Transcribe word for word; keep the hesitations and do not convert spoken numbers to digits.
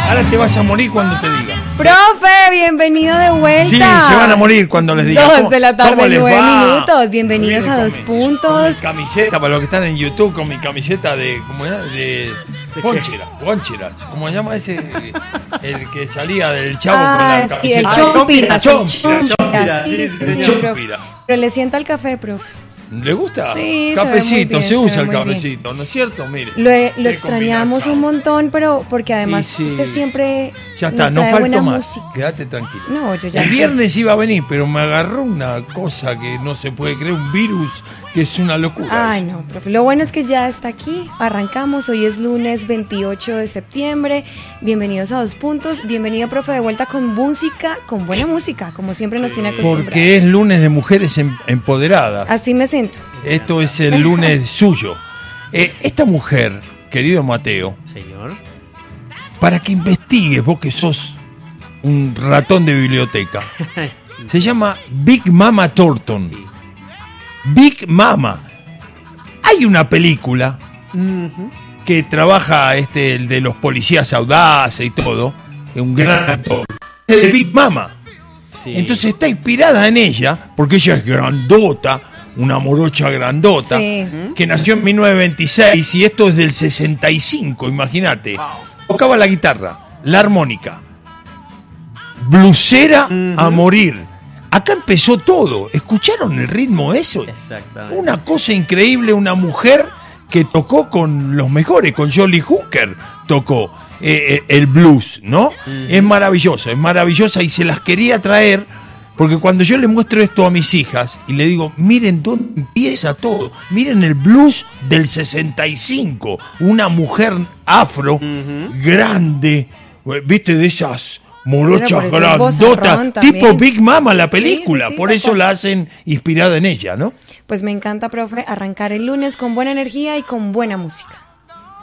Ahora te vas a morir cuando te diga. Profe, bienvenido de vuelta. Sí, se van a morir cuando les diga. Dos de la tarde, nueve va? minutos. Bienvenidos a Dos mi, Puntos. Con mi camiseta, para los que están en YouTube, con mi camiseta de, ¿cómo era? De Conchera, Conchera. ¿Cómo se llama ese? El que salía del Chavo ah, con la sí, camiseta. el Ah, Chompira. Chompira, Chompira, sí, sí, sí, sí, Chompira. Pero le sienta el café, profe. ¿Le gusta? Sí, cafecito, se, ve muy bien, se usa se el ve muy cafecito, bien. ¿no es cierto? Mire. Lo, lo qué extrañamos combinación. un montón, pero porque además Y sí. usted siempre Ya está, nos no trae falto buena más. música. Quédate tranquilo. No, yo ya El sé. viernes iba a venir, pero me agarró una cosa que no se puede creer, un virus que es una locura. Ay, no, profe. Lo bueno es que ya está aquí. Arrancamos. Hoy es lunes veintiocho de septiembre. Bienvenidos a Dos Puntos. Bienvenido, profe, de vuelta con música, con buena música, como siempre nos tiene acostumbrados. Porque es lunes de mujeres em- empoderadas. Así me siento. Esto es el lunes suyo. Eh, esta mujer, querido Mateo, Señor. para que investigues, vos que sos un ratón de biblioteca, se llama Big Mama Thornton. Sí. Big Mama. Hay una película Uh-huh. que trabaja este el de los policías audaces y todo, es un gran actor, es de Big Mama. Sí. Entonces está inspirada en ella, porque ella es grandota, una morocha grandota, Sí. que nació en mil novecientos veintiséis y esto es del sesenta y cinco, imagínate. Tocaba la guitarra, la armónica, blusera Uh-huh. a morir. Acá empezó todo. ¿Escucharon el ritmo eso? Exactamente. Una cosa increíble, una mujer que tocó con los mejores, con Jolly Hooker tocó eh, eh, el blues, ¿no? Uh-huh. Es maravillosa, es maravillosa y se las quería traer porque cuando yo le muestro esto a mis hijas y le digo, miren dónde empieza todo, miren el blues del sesenta y cinco, una mujer afro, Uh-huh. grande, viste, de esas morochas Bueno, por eso es grandotas, vozarrón también. tipo Big Mama la Sí, película, sí, sí, por tal eso cual. la hacen inspirada en ella, ¿no? Pues me encanta, profe, arrancar el lunes con buena energía y con buena música.